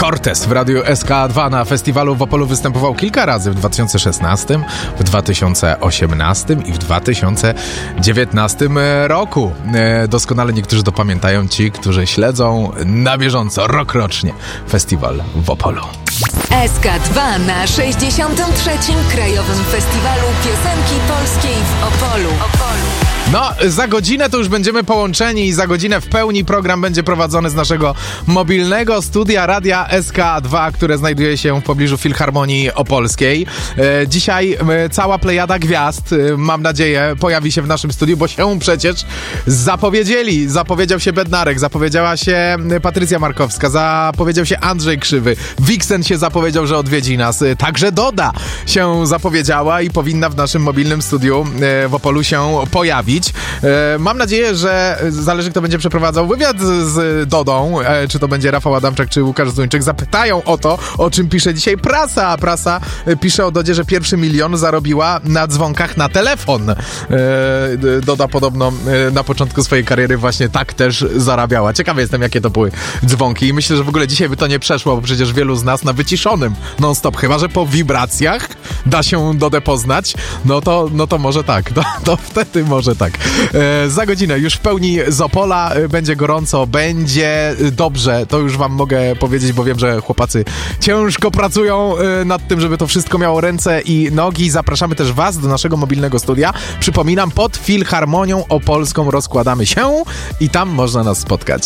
Cortez w Radiu SK2 na festiwalu w Opolu występował kilka razy w 2016, w 2018 i w 2019 roku. Doskonale niektórzy to pamiętają, ci, którzy śledzą na bieżąco rokrocznie festiwal w Opolu. SK2 na 63. Krajowym Festiwalu Piosenki Polskiej w Opolu. No, za godzinę to już będziemy połączeni i za godzinę w pełni program będzie prowadzony z naszego mobilnego studia Radia SK2, które znajduje się w pobliżu Filharmonii Opolskiej. Dzisiaj cała plejada gwiazd, mam nadzieję, pojawi się w naszym studiu, bo się przecież zapowiedzieli. Zapowiedział się Bednarek, zapowiedziała się Patrycja Markowska, zapowiedział się Andrzej Krzywy, Wiksen się zapowiedział, że odwiedzi nas, także Doda się zapowiedziała i powinna w naszym mobilnym studiu w Opolu się pojawić. Mam nadzieję, że zależy, kto będzie przeprowadzał wywiad z Dodą, czy to będzie Rafał Adamczak, czy Łukasz Zuńczyk, zapytają o to, o czym pisze dzisiaj prasa. Prasa pisze o Dodzie, że pierwszy 1 milion zarobiła na dzwonkach na telefon. Doda podobno na początku swojej kariery właśnie tak też zarabiała. Ciekawy jestem, jakie to były dzwonki i myślę, że w ogóle dzisiaj by to nie przeszło, bo przecież wielu z nas na wyciszonym non-stop, chyba że po wibracjach da się Dodę poznać, no to może tak, to wtedy może tak. Za godzinę już w pełni z Opola, będzie gorąco, będzie dobrze, to już wam mogę powiedzieć, bo wiem, że chłopacy ciężko pracują nad tym, żeby to wszystko miało ręce i nogi. Zapraszamy też was do naszego mobilnego studia. Przypominam, pod Filharmonią Opolską rozkładamy się i tam można nas spotkać.